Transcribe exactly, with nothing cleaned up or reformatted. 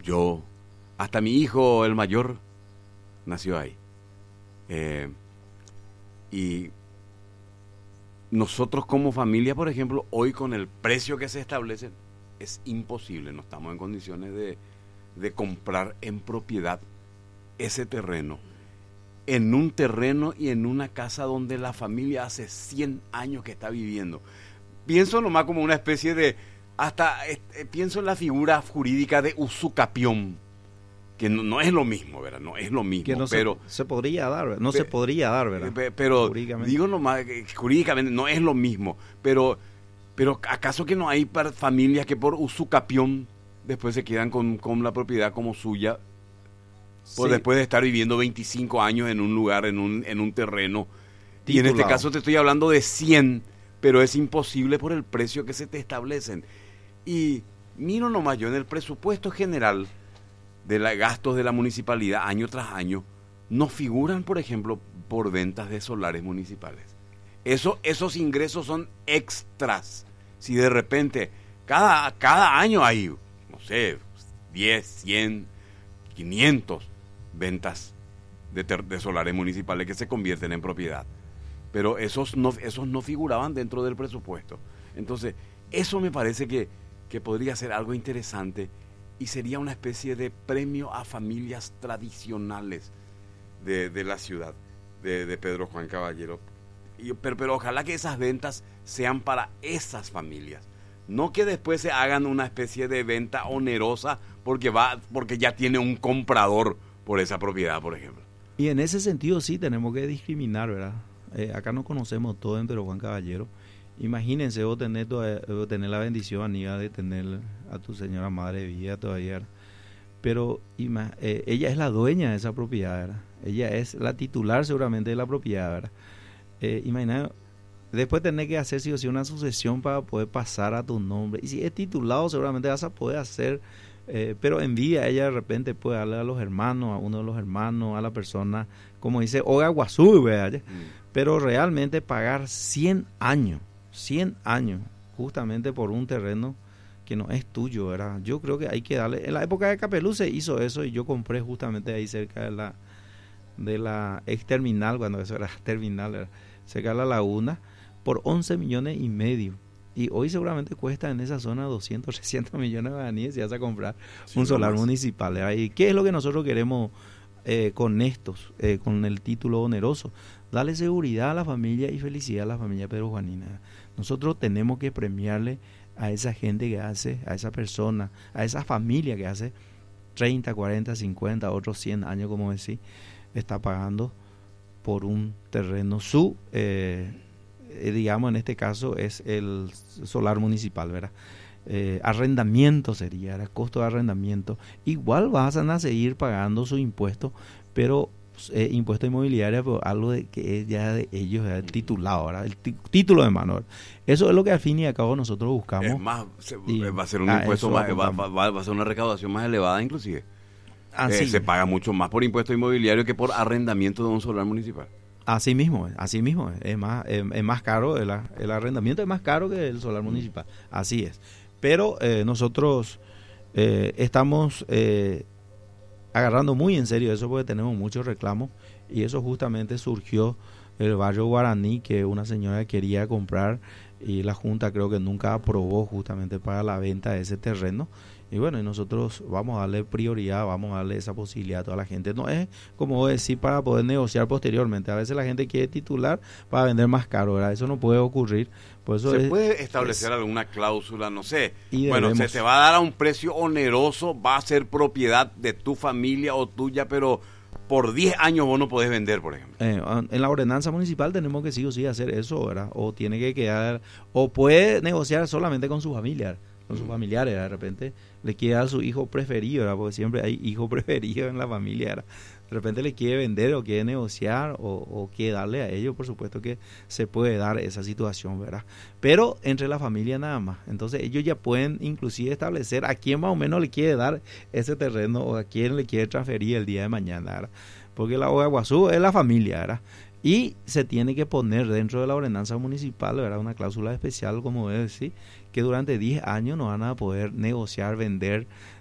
yo, hasta mi hijo, el mayor, nació ahí. Eh, y nosotros como familia, por ejemplo, hoy con el precio que se establece, es imposible, no estamos en condiciones de, de comprar en propiedad ese terreno, en un terreno y en una casa donde la familia hace cien años que está viviendo. Pienso nomás como una especie de, hasta eh, pienso en la figura jurídica de usucapión, que no, no es lo mismo, ¿verdad? No es lo mismo, que no pero se, se podría dar, ¿verdad? No pe, se podría dar, ¿verdad? Pe, pero jurídicamente. Digo nomás, jurídicamente no es lo mismo, pero pero ¿acaso que no hay familias que por usucapión después se quedan con, con la propiedad como suya? Por sí. Después de estar viviendo veinticinco años en un lugar, en un, en un terreno. Titulado. Y en este caso te estoy hablando de cien, pero es imposible por el precio que se te establecen. Y miro nomás yo en el presupuesto general de los gastos de la municipalidad año tras año, no figuran, por ejemplo, por ventas de solares municipales. Eso, esos ingresos son extras. Si de repente, cada, cada año hay, no sé, diez, cien, quinientos ventas de, ter, de solares municipales que se convierten en propiedad. Pero esos no, esos no figuraban dentro del presupuesto. Entonces, eso me parece que, que podría ser algo interesante y sería una especie de premio a familias tradicionales de, de la ciudad, de, de Pedro Juan Caballero. Y, pero, pero ojalá que esas ventas sean para esas familias. No que después se hagan una especie de venta onerosa porque va porque ya tiene un comprador por esa propiedad, por ejemplo. Y en ese sentido sí tenemos que discriminar, ¿verdad? Eh, acá no conocemos todo en Pedro Juan Caballero. Imagínense vos tener, vos tener la bendición, Aníbal, de tener a tu señora madre de vida todavía, ¿verdad? Pero eh, ella es la dueña de esa propiedad, ¿verdad? Ella es la titular seguramente de la propiedad, ¿verdad? Eh, imagina, después tener que hacer sí o sí una sucesión para poder pasar a tu nombre. Y si es titulado seguramente vas a poder hacer, eh, pero en vida ella de repente puede darle a los hermanos, a uno de los hermanos, a la persona, como dice Oga Guazú, ¿verdad? Mm. Pero realmente pagar cien años, cien años, justamente por un terreno que no es tuyo, ¿verdad? Yo creo que hay que darle, en la época de Capelú se hizo eso y yo compré justamente ahí cerca de la de la ex terminal, cuando eso era terminal, ¿verdad? Cerca de la laguna, por once millones y medio. Y hoy seguramente cuesta en esa zona doscientos, trescientos millones de guaraníes si vas a comprar sí, un solar más. municipal. ¿verdad? ¿Y qué es lo que nosotros queremos eh, con estos, eh, con el título oneroso? Darle seguridad a la familia y felicidad a la familia perujuanina. Nosotros tenemos que premiarle a esa gente que hace, a esa persona, a esa familia que hace treinta, cuarenta, cincuenta, otros cien años, como decís, está pagando por un terreno. Su, eh, eh, digamos, en este caso es el solar municipal, ¿verdad? Eh, arrendamiento sería, era costo de arrendamiento. Igual vas a seguir pagando su impuesto, pero eh, impuesto inmobiliario, pero algo de que es ya de ellos, ya el titulado, ¿verdad? El t- título de mano. ¿verdad? Eso es lo que al fin y al cabo nosotros buscamos. Es más, se, y, va a ser un ah, impuesto más, va, va, va a ser una recaudación más elevada inclusive. Eh, se paga mucho más por impuesto inmobiliario que por arrendamiento de un solar municipal. Así mismo, así mismo, es más, es, es más caro, el, el arrendamiento es más caro que el solar municipal, así es. Pero eh, nosotros eh, estamos eh, agarrando muy en serio eso porque tenemos muchos reclamos y eso justamente surgió del barrio Guaraní, que una señora quería comprar y la Junta creo que nunca aprobó justamente para la venta de ese terreno. Y bueno, y nosotros vamos a darle prioridad, vamos a darle esa posibilidad a toda la gente. No es como decir para poder negociar posteriormente. A veces la gente quiere titular para vender más caro, ¿verdad? Eso no puede ocurrir. Por eso ¿Se es, puede establecer es, alguna cláusula, no sé? Y bueno, debemos, se te va a dar a un precio oneroso, va a ser propiedad de tu familia o tuya, pero por diez años vos no podés vender, por ejemplo. Eh, en la ordenanza municipal tenemos que sí o sí hacer eso, ¿verdad? O tiene que quedar, o puede negociar solamente con su familia, con sus familiares, ¿verdad? De repente le quiere dar a su hijo preferido, ¿verdad? Porque siempre hay hijo preferido en la familia, ¿verdad? De repente le quiere vender o quiere negociar o, o quiere darle a ellos, por supuesto que se puede dar esa situación, ¿verdad? Pero entre la familia nada más. Entonces ellos ya pueden inclusive establecer a quién más o menos le quiere dar ese terreno o a quién le quiere transferir el día de mañana, ¿verdad? Porque la Oga Guazú es la familia, ¿verdad? Y se tiene que poner dentro de la ordenanza municipal, ¿verdad? Una cláusula especial, como debe decir, que durante diez años no van a poder negociar, vender